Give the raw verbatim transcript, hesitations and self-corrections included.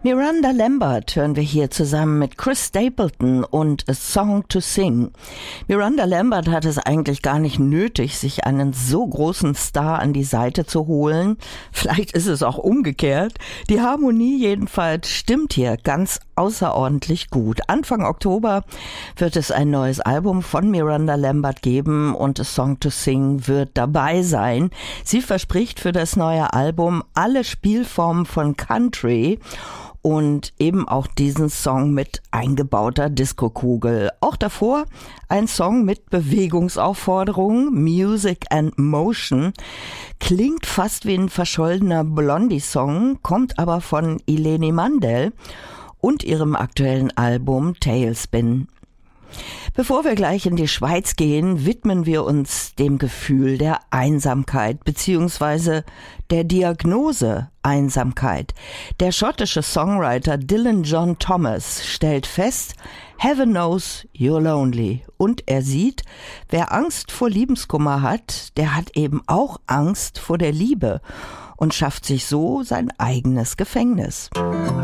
Miranda Lambert hören wir hier zusammen mit Chris Stapleton und A Song to Sing. Miranda Lambert hat es eigentlich gar nicht nötig, sich einen so großen Star an die Seite zu holen. Vielleicht ist es auch umgekehrt. Die Harmonie jedenfalls stimmt hier ganz außerordentlich gut. Anfang Oktober wird es ein neues Album von Miranda Lambert geben und A Song to Sing wird dabei sein. Sie verspricht für das neue Album alle Spielformen von Country und eben auch diesen Song mit eingebauter Diskokugel. Auch davor ein Song mit Bewegungsaufforderung, Music and Motion. Klingt fast wie ein verschollener Blondie-Song, kommt aber von Eleni Mandel und ihrem aktuellen Album Tailspin. Bevor wir gleich in die Schweiz gehen, widmen wir uns dem Gefühl der Einsamkeit bzw. der Diagnose Einsamkeit. Der schottische Songwriter Dylan John Thomas stellt fest, Heaven knows you're lonely. Und er sieht, wer Angst vor Liebeskummer hat, der hat eben auch Angst vor der Liebe und schafft sich so sein eigenes Gefängnis.